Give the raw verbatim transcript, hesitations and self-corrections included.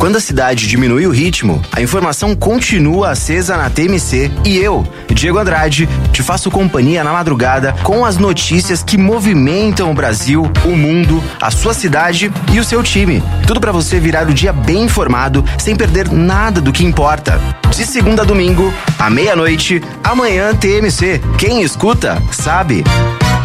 Quando a cidade diminui o ritmo, a informação continua acesa na T M C e eu, Diego Andrade, te faço companhia na madrugada com as notícias que movimentam o Brasil, o mundo, a sua cidade e o seu time. Tudo para você virar o dia bem informado, sem perder nada do que importa. De segunda a domingo, à meia-noite, amanhã T M C. Quem escuta, sabe.